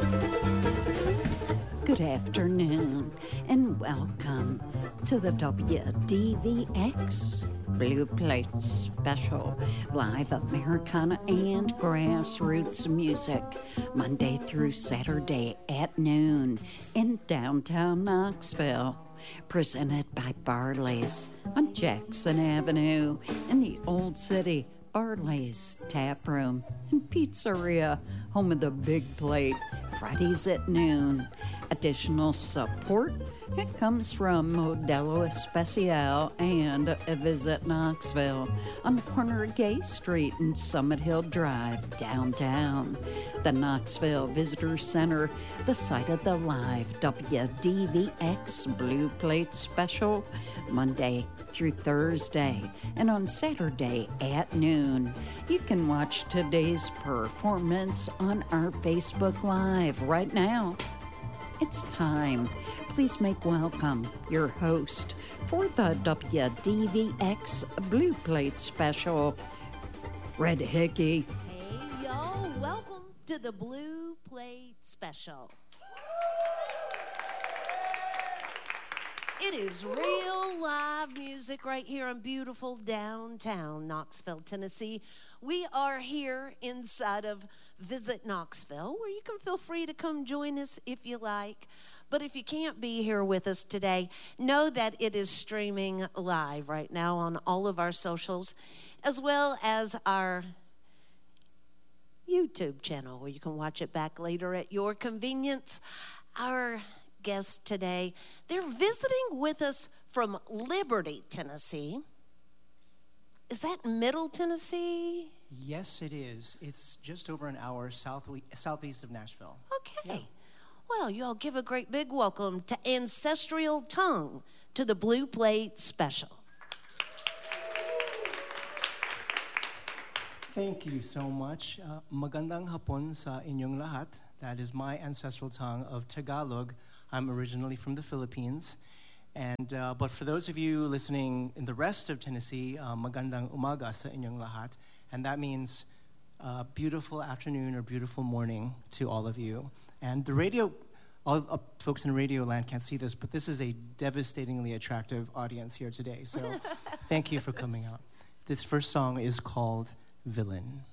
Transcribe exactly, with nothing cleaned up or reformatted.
Good afternoon and welcome to the W D V X Blue Plate Special, live Americana and grassroots music, Monday through Saturday at noon in downtown Knoxville. Presented by Barley's on Jackson Avenue in the Old City. Barley's Tap Room and Pizzeria, home of the Big Plate, Fridays at noon. Additional support, it comes from Modelo Especial and Visit Knoxville on the corner of Gay Street and Summit Hill Drive, downtown. The Knoxville Visitor Center, the site of the live W D V X Blue Plate Special, Monday through Thursday, and on Saturday at noon. You can watch today's performance on our Facebook Live right now. It's time. Please make welcome your host for the W D V X Blue Plate Special, Red Hickey. Hey, y'all. Welcome to the Blue Plate Special. It is real live music right here in beautiful downtown Knoxville, Tennessee. We are here inside of Visit Knoxville, where you can feel free to come join us if you like. But if you can't be here with us today, know that it is streaming live right now on all of our socials, as well as our YouTube channel, where you can watch it back later at your convenience. Our guests today, they're visiting with us from Liberty, Tennessee. Is that Middle Tennessee? Yes, it is. It's just over an hour south southeast of Nashville. Okay. Yeah. Well, y'all give a great big welcome to Ancestral Tongue to the Blue Plate Special. Thank you so much. Uh, magandang hapon sa inyong lahat. That is my ancestral tongue of Tagalog. I'm originally from the Philippines. And uh, but for those of you listening in the rest of Tennessee, uh, magandang umaga sa inyong lahat. And that means uh, beautiful afternoon or beautiful morning to all of you. And the radio, all uh, folks in radio land can't see this, but this is a devastatingly attractive audience here today. So thank you for coming out. This first song is called Villain.